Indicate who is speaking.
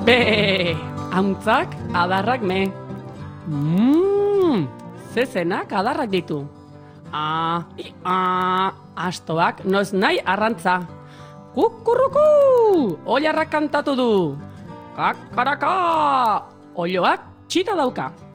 Speaker 1: Be, hauntzak adarrak me. Zezenak adarrak ditu. Astoak noiz nahi arrantza. Kukurruku, oilarrak kantatu du. Kakaraka, oioak txita dauka.